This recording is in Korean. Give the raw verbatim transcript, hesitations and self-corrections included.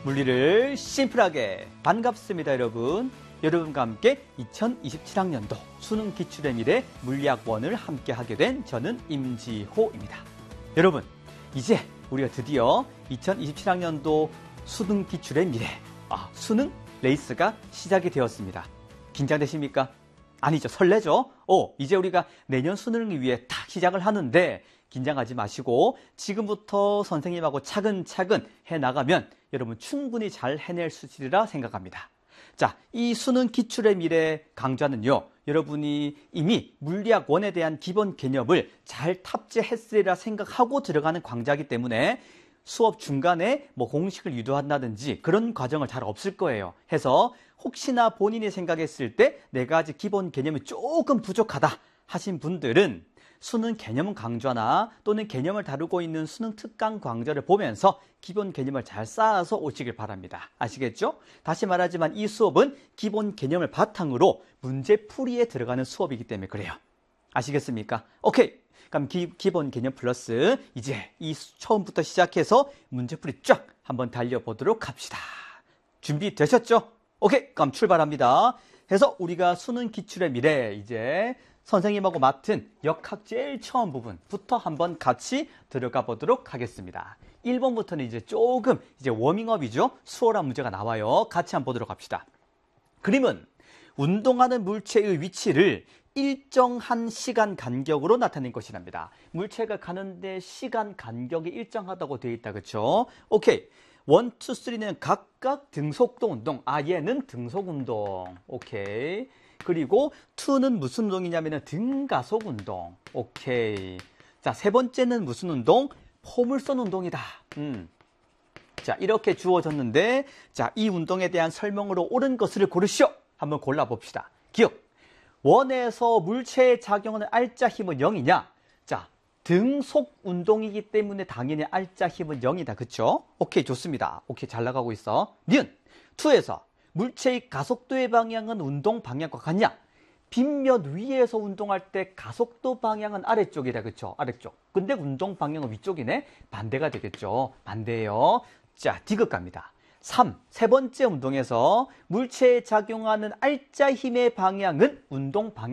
물리를 심플하게 반갑습니다, 여러분. 여러분과 함께 이천이십칠 학년도 수능 기출의 미래 물리학원을 함께 하게 된 저는 임지호입니다. 여러분, 이제 우리가 드디어 이천이십칠 학년도 수능 기출의 미래, 아, 수능 레이스가 시작이 되었습니다. 긴장되십니까? 아니죠, 설레죠? 오, 이제 우리가 내년 수능을 위해 딱 시작을 하는데 긴장하지 마시고 지금부터 선생님하고 차근차근 해나가면 여러분 충분히 잘 해낼 수 있으리라 생각합니다. 자, 이 수능 기출의 미래 강좌는요, 여러분이 이미 물리학원에 대한 기본 개념을 잘 탑재했으리라 생각하고 들어가는 강좌이기 때문에 수업 중간에 뭐 공식을 유도한다든지 그런 과정은 잘 없을 거예요. 해서 혹시나 본인이 생각했을 때 내가 아직 기본 개념이 조금 부족하다 하신 분들은 수능 개념 강좌나 또는 개념을 다루고 있는 수능 특강 강좌를 보면서 기본 개념을 잘 쌓아서 오시길 바랍니다. 아시겠죠? 다시 말하지만 이 수업은 기본 개념을 바탕으로 문제 풀이에 들어가는 수업이기 때문에 그래요. 아시겠습니까? 오케이. 그럼 기, 기본 개념 플러스 이제 이 처음부터 시작해서 문제 풀이 쫙 한번 달려보도록 합시다. 준비되셨죠? 오케이. 그럼 출발합니다. 해서 우리가 수능 기출의 미래 이제 선생님하고 맡은 역학 제일 처음 부분부터 한번 같이 들어가 보도록 하겠습니다. 일 번부터는 이제 조금 이제 워밍업이죠. 수월한 문제가 나와요. 같이 한번 보도록 합시다. 그림은 운동하는 물체의 위치를 일정한 시간 간격으로 나타낸 것이랍니다. 물체가 가는데 시간 간격이 일정하다고 되어 있다. 그렇죠? 오케이. 일, 이, 삼는 각각 등속도 운동. 아, 얘는 등속 운동. 오케이. 그리고 이는 무슨 운동이냐면 등가속 운동. 오케이. 자, 세 번째는 무슨 운동? 포물선 운동이다. 음. 자, 이렇게 주어졌는데, 자, 이 운동에 대한 설명으로 옳은 것을 고르시오. 한번 골라봅시다. 기억. 원에서 물체에 작용하는 알짜 힘은 영이냐? 자, 등속 운동이기 때문에 당연히 알짜 힘은 영이다. 그쵸? 오케이, 좋습니다. 오케이, 잘 나가고 있어. 니은. 이에서 물체의 가속도의 방향은 운동 방향과 같냐? 빗면 위에서 운동할 때 가속도 방향은 아래쪽이다. 그쵸? 아래쪽. 근데 운동 방향은 위쪽이네? 반대가 되겠죠. 반대예요. 자, 디귿 갑니다. 삼. 세 번째 운동에서 물체에 작용하는 알짜 힘의 방향은 운동 방향